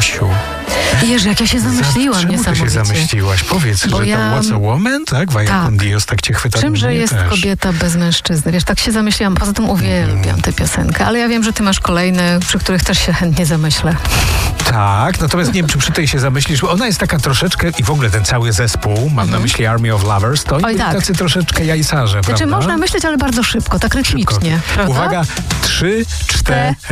Basiu. Jezu, jak ja się zamyśliłam Czemu ty się niesamowicie. zamyśliłaś? Powiedz, Bo że ja- to What's a Woman? Tak? Vaya Tak. con Dios, tak cię chwyta. Czymże Mnie jest też. kobieta bez mężczyzny? Wiesz, tak się zamyśliłam. Poza tym uwielbiam tę piosenkę, ale ja wiem, że ty masz kolejne, przy których też się chętnie zamyślę. Tak, natomiast nie wiem, czy przy tej się zamyślisz, bo ona jest taka troszeczkę, i w ogóle ten cały zespół, mam na myśli Army of Lovers, to oni Oj, byli tak. tacy troszeczkę jajsarze, Znaczy prawda? można myśleć, ale bardzo szybko, tak rytmicznie. Prawda? Uwaga, 3, 4...